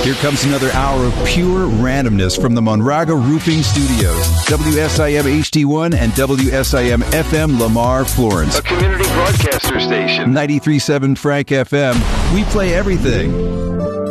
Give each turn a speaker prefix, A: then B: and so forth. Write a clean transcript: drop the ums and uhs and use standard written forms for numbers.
A: Here comes another hour of pure randomness from the Monraga Roofing Studios. WSIM HD1 and WSIM FM Lamar, Florence.
B: A community broadcaster station.
A: 93.7 Frank FM. We play everything.